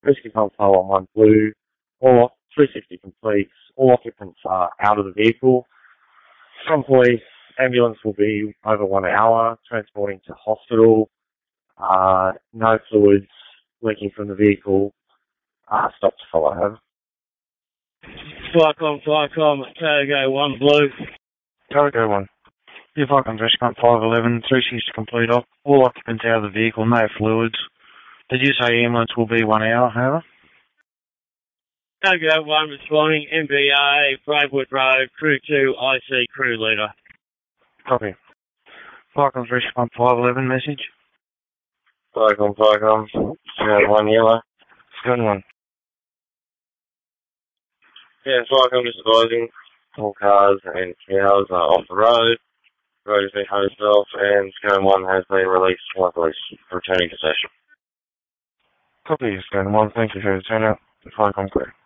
Rescue console on 1 blue. All 360 completes. All occupants are out of the vehicle. From police, ambulance will be over 1 hour, transporting to hospital. No fluids leaking from the vehicle. Stop to follow. Over. Flycom, Cargo 1 blue. Cargo 1. Yeah, Flycom, Rescue 511, 360 complete. All occupants out of the vehicle, no fluids. Did you say ambulance will be 1 hour, however? Cargo 1 responding, MBA, Braidwood Road, Crew 2, IC Crew Leader. Copy. Flycom, Rescue 511, message. Flycom, 1 yellow. Good one. Yeah, Flycom just advising all cars and cows are off the road. The road has been hosed off and Scan 1 has been released by police returning to station. Copy, Scan 1. Thank you for the turnout. Flycom clear.